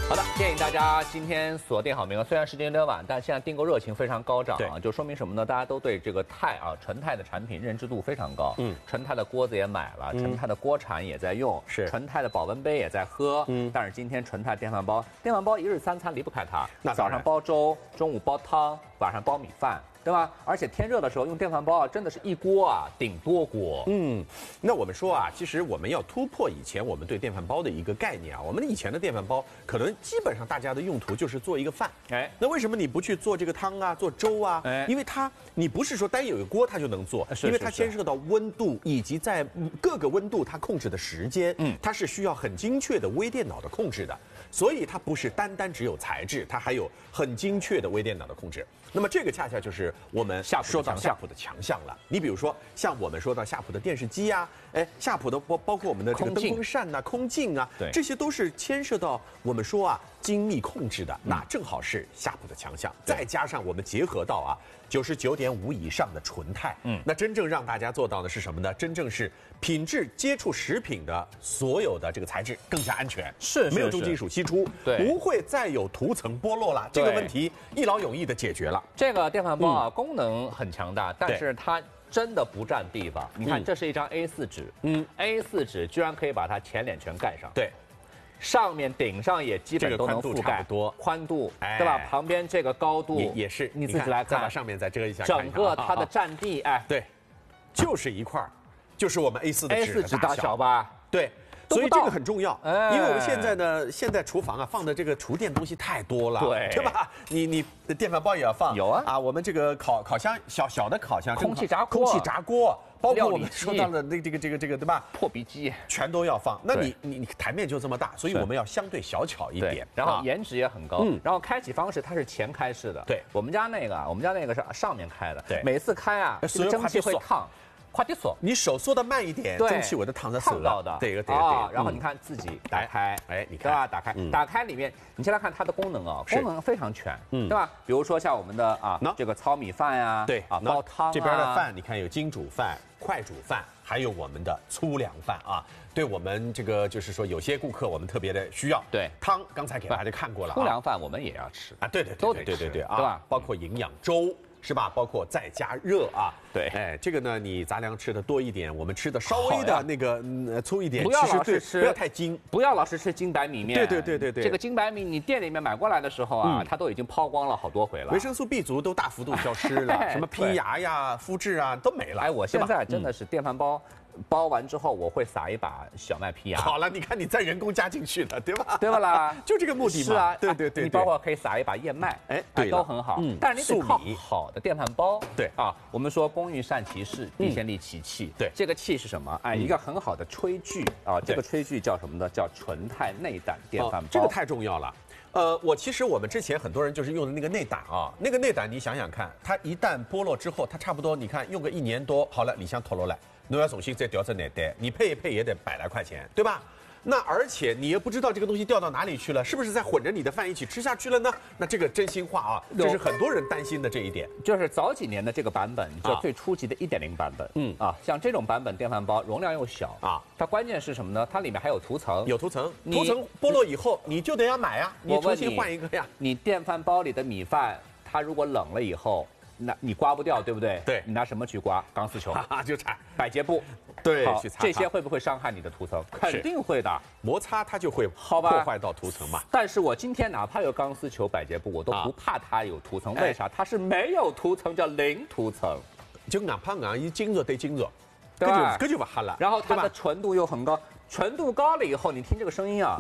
好的，建议大家今天锁定好名额。虽然时间有点晚，但现在订购热情非常高涨啊，就说明什么呢？大家都对这个钛啊纯钛的产品认知度非常高。纯钛的锅子也买了，纯钛的锅铲也在用，是纯钛的保温杯也在喝。但是今天纯钛电饭煲一日三餐离不开它。那早上煲粥，中午煲汤，晚上煲米饭。 对吧？而且天热的时候用电饭煲啊，真的是一锅啊顶多锅。 那我们说啊，其实我们要突破以前我们对电饭煲的一个概念啊。我们以前的电饭煲可能基本上大家的用途就是做一个饭。那为什么你不去做这个汤啊，做粥啊？因为你不是说单有一个锅它就能做，因为它牵涉到温度以及在各个温度它控制的时间，它是需要很精确的微电脑的控制的。 所以它不是单只有材质，它还有很精确的微电脑的控制。那么这个恰恰就是我们说到夏普的强项了。你比如说，像我们说到夏普的电视机啊，夏普的包括我们的这个灯风扇呐、空净啊，这些都是牵涉到我们说啊精密控制的。那正好是夏普的强项，再加上我们结合到啊99.5以上的纯钛，那真正让大家做到的是什么呢？真正是品质接触食品的所有的这个材质更加安全，没有重金属析出，不会再有涂层剥落了。这个问题一劳永逸的解决了。 这个电饭煲啊，功能很强大，但是它真的不占地方。你看，这是一张 A4 纸，A4 纸居然可以把它前脸全盖上。对。 上面顶上也基本都能覆盖，宽度对吧？旁边这个高度也是， 你自己来看， 再把上面再遮一下， 整个它的占地， 对，就是一块，就是我们 A4 的纸大小吧？ 对。 所以这个很重要，因为我们现在厨房啊放的这个厨电东西太多了，对吧？你电饭煲也要放， 有啊我们这个烤箱小的烤箱， 空气炸锅，包括我们说到的这个对吧？ 破壁机全都要放。那你台面就这么大，所以我们要相对小巧一点， 然后颜值也很高，然后开启方式它是前开式的，对，我们家那个是上面开的，对，每次开啊，蒸汽会烫。 快点锁， 你手缩的慢一点，蒸汽我的烫在手到的， 对。 然后你看自己打开， 你看对吧？打开里面，你先来看它的功能啊，功能非常全，对吧？比如说像我们的这个糙米饭呀， 对煲汤这边的饭，你看有精煮饭、快煮饭，还有我们的粗粮饭啊。对我们这个就是说，有些顾客我们特别的需要。对，汤刚才给大家看过了， 粗粮饭我们也要吃啊，对，对吧？包括营养粥。 是吧？包括再加热啊， 对， 这个呢，你杂粮吃的多一点，我们吃的稍微的那个粗一点， 不要老是吃， 不要太精， 不要老是吃精白米面。 对， 这个精白米你店里面买过来的时候啊，它都已经抛光了好多回了， 维生素 B 族都大幅度消失了，什么皮芽呀、肤质啊都没了。 我现在真的是电饭煲。 煲完之后，我会撒一把小麦皮芽。 好了，你看你再人工加进去了，对吧？ 对吧啦？ 就这个目的嘛。 是啊， 对。 你包括可以撒一把燕麦，对，都很好。但是你得靠好的电饭煲。对啊，我们说工欲善其事，必先利其器。对，这个器是什么？一个很好的炊具啊，这个炊具叫什么呢？叫纯钛内胆电饭煲。 这个太重要了。其实我们之前很多人就是用的那个内胆啊，那个内胆你想想看，它一旦剥落之后，它差不多你看用个1年多，好了，里向脱落来。 你要重新再调整内胆，你配一配也得100来块钱，对吧？那而且你也不知道这个东西掉到哪里去了，是不是在混着你的饭一起吃下去了呢？那这个真心话啊，这是很多人担心的这一点。 就是早几年的这个版本，就最初级的1.0版本，像这种版本电饭煲容量又小啊，它关键是什么呢？它里面还有涂层，涂层剥落以后你就得要买啊，你重新换一个呀。 你电饭煲里的米饭，它如果冷了以后。 那你刮不掉，对不对？ 对， 你拿什么去刮？钢丝球就铲百洁布， 对， 去擦。这些会不会伤害你的涂层？肯定会的， 摩擦它就会破坏到涂层嘛。 但是我今天哪怕有钢丝球、百洁布，我都不怕它有涂层，为啥？它是没有涂层，叫零涂层。 就哪怕一金属对金属， 对吧？ 这就不哈了。 然后它的纯度又很高，纯度高了以后，你听这个声音啊，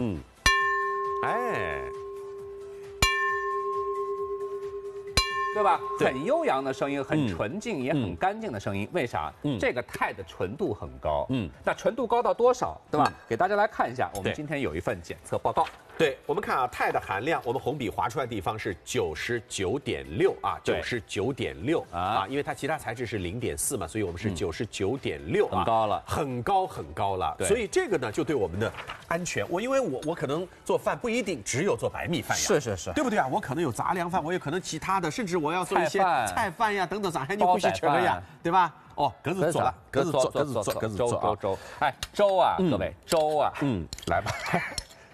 对吧？很悠扬的声音，很纯净也很干净的声音。为啥？这个钛的纯度很高。那纯度高到多少？对吧？给大家来看一下，我们今天有一份检测报告。 对，我们看啊，钛的含量，我们红笔划出来的地方是99.6啊，99.6啊，因为它其他材质是0.4嘛，所以我们是99.6啊， 很高了， 很高了。所以这个呢，就对我们的安全，因为我可能做饭不一定只有做白米饭呀， 是， 对不对啊？我可能有杂粮饭，我有可能其他的，甚至我要做一些菜饭呀等等，上海你不许吃的呀，对吧？哦，格子做了，格子做， 粥。哎，粥啊，各位，粥啊，来吧。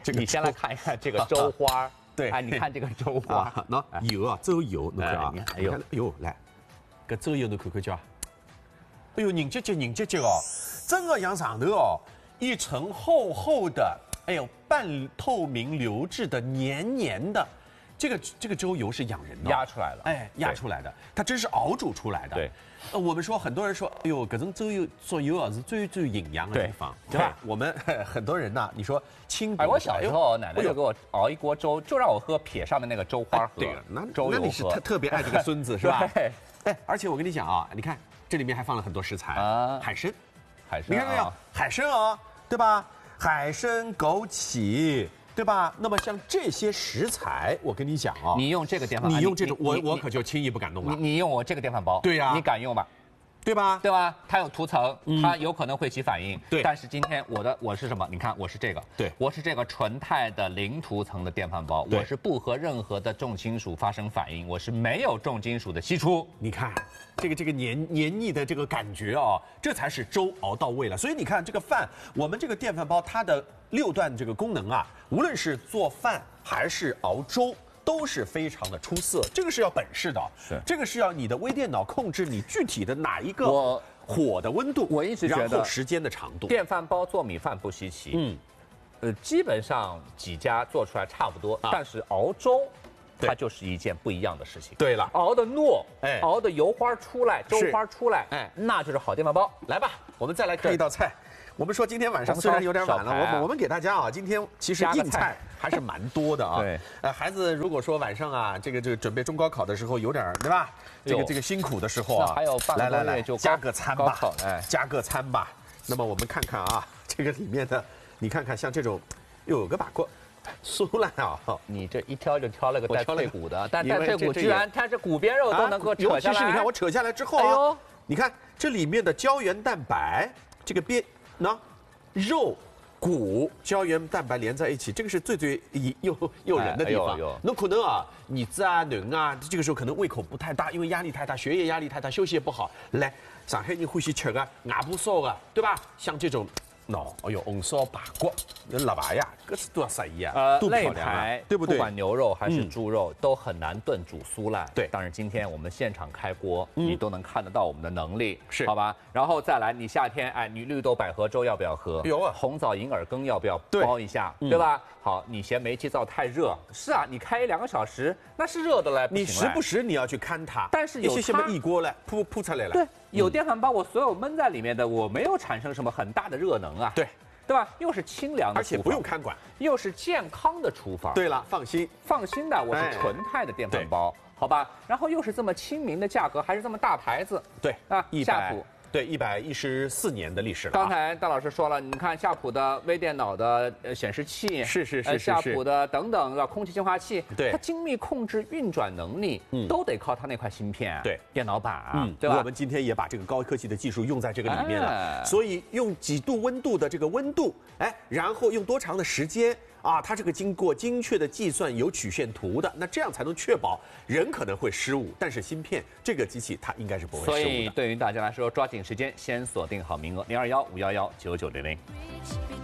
你先来看一看这个周花。 对， 哎，你看这个周花， 喏，油啊，周油，侬看啊， 哎呦， 哎呦，来，搿周油侬看看叫，哎呦，凝结结凝结结哦，真的像上头哦一层厚厚的，哎呦，半透明流质的黏黏的。这个周油是养人的， 压出来了， 哎，压出来的，它真是熬煮出来的。 对， 我们说很多人说，哎呦，搿种周油做油啊是最营养的地方，对吧？我们很多人呐，你说清补， 哎，我小时候奶奶就给我熬一锅粥，就让我喝撇上的那个粥花喝， 那你是特别爱这个孙子是吧？ 对， 哎，而且我跟你讲啊，你看这里面还放了很多食材啊，海参，你看没有？海参啊，对吧？海参、枸杞。对吧？那么像这些食材，我跟你讲啊， 你用这个电饭煲， 你用这种，我可就轻易不敢弄了。 你用我这个电饭煲， 对呀， 你敢用吧？ 对吧？ 对吧？它有涂层，它有可能会起反应。 对。 但是今天我是什么？你看我是这个， 对， 我是这个纯钛的零涂层的电饭煲，我是不和任何的重金属发生反应，我是没有重金属的析出。 你看，这个黏腻的这个感觉啊，这才是粥熬到位了。所以你看这个饭，我们这个电饭煲它的6段这个功能啊，无论是做饭还是熬粥。都是非常的出色，这个是要本事的， 是这个是要你的微电脑控制你具体的哪一个火的温度， 我一直觉得然后时间的长度。 电饭煲做米饭不稀奇，基本上几家做出来差不多，但是熬粥。它就是一件不一样的事情。 对了， 熬的糯，哎，熬的油花出来，粥花出来，哎，那就是好电饭煲。 来吧，我们再来看一道菜。我们说今天晚上虽然有点晚了，我们给大家啊，今天其实硬菜还是蛮多的啊。 对， 孩子如果说晚上啊，这个准备中高考的时候有点对吧？这个辛苦的时候啊， 还有半个多月就加个餐吧， 哎， 加个餐吧。那么我们看看啊，这个里面的，你看看像这种，有个把过。酥烂啊！ 你这一挑就挑了个带脆骨的，但带脆骨居然它这骨边肉都能够扯下来。 尤其是你看我扯下来之后啊，你看这里面的胶原蛋白，这个肉、骨、胶原蛋白连在一起，这个是最诱人的地方。那可能啊，你子啊、囡啊，这个时候可能胃口不太大，因为压力太大，学业压力太大，休息也不好。来，上海人欢喜吃个外婆烧的，对吧？像这种。哎呦，红烧排骨，那腊排呀，这是多少色意啊？ 肋排对不对？ 不管牛肉还是猪肉，都很难炖煮酥烂。 对， 当然今天我们现场开锅，你都能看得到我们的能力， 是好吧？然后再来，你夏天哎，你绿豆百合粥要不要喝？ 有啊。 红枣银耳羹要不要煲一下？对吧？好，你嫌煤气灶太热，是啊，你开1-2个小时，那是热的嘞。 你时不时你要去看它， 但是有些什么一锅来扑出来了。 对，有电饭煲，我所有焖在里面的，我没有产生什么很大的热能啊。对吧？又是清凉的， 而且不用看管， 又是健康的厨房。 对了，放心的，我是纯钛的电饭煲，好吧？然后又是这么亲民的价格，还是这么大牌子。 对啊，夏普。 对，114年的历史了。 刚才大老师说了，你看夏普的微电脑的显示器， 是夏普的等等的空气净化器， 对， 它精密控制运转能力，都得靠它那块芯片， 对， 电脑板，对吧？ 我们今天也把这个高科技的技术用在这个里面了，所以用几度温度的这个温度，哎，然后用多长的时间。它这个经过精确的计算有曲线图的，那这样才能确保人可能会失误，但是芯片这个机器它应该是不会失误的。 所以对于大家来说，抓紧时间，先锁定好名额，021-511-9900。